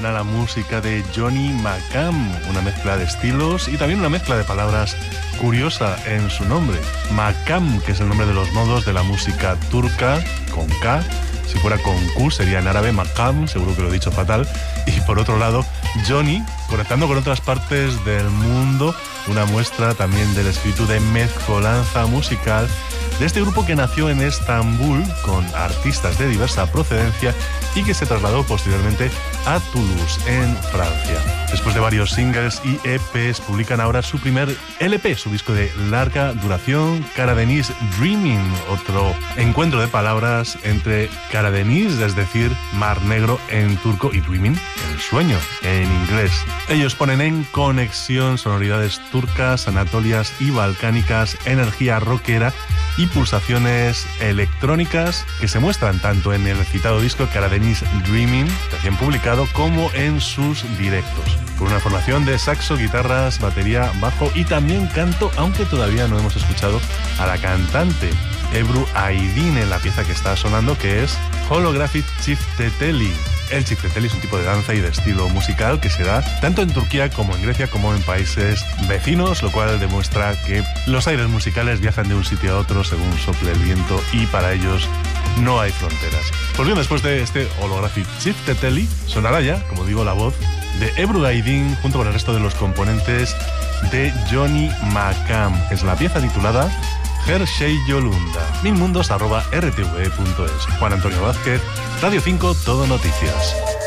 suena la música de Johnny Makam, una mezcla de estilos y también una mezcla de palabras curiosa en su nombre. Makam, que es el nombre de los modos de la música turca, con K. Si fuera con Q sería en árabe Makam, seguro que lo he dicho fatal. Y por otro lado, Johnny, conectando con otras partes del mundo, una muestra también del espíritu de mezcolanza musical de este grupo que nació en Estambul con artistas de diversa procedencia y que se trasladó posteriormente a Toulouse, en Francia. Después de varios singles y EPs, publican ahora su primer LP, su disco de larga duración, Karadeniz Dreaming, otro encuentro de palabras entre Karadeniz, es decir, Mar Negro en turco, y Dreaming, el sueño, en inglés. Ellos ponen en conexión sonoridades turcas, anatolias y balcánicas, energía rockera y pulsaciones electrónicas que se muestran tanto en el citado disco Karadeniz Dreaming, recién publicado, como en sus directos. Con una formación de saxo, guitarras, batería, bajo y también canto, aunque todavía no hemos escuchado a la cantante Ebru Aydin en la pieza que está sonando, que es Holographic Çifteteli. El çifteteli es un tipo de danza y de estilo musical que se da tanto en Turquía como en Grecia como en países vecinos, lo cual demuestra que los aires musicales viajan de un sitio a otro según sople el viento y para ellos no hay fronteras. Pues bien, después de este Holographic Çifteteli sonará ya, como digo, la voz de Ebru Aydin junto con el resto de los componentes de Johnny Makam. Es la pieza titulada Her Şey Yolunda. Milmundos@rtve.es. Juan Antonio Vázquez, Radio 5, Todo Noticias.